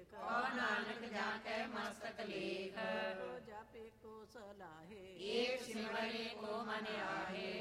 Q Nanak ਜਾ ਕੈ ਮਸਤਕ ਲੇਖ। ਕੋ ਜਪੇ ਕੋ ਸਲਾਹੇ ਏਕ ਸਿਮਰੇ ਕੋ ਮਨ ਆਹੇ।